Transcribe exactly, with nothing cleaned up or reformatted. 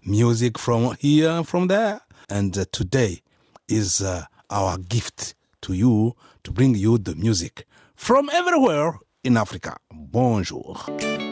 music from here and from there. And uh, today is uh, our gift to you to bring you the music from everywhere in Africa. Bonjour.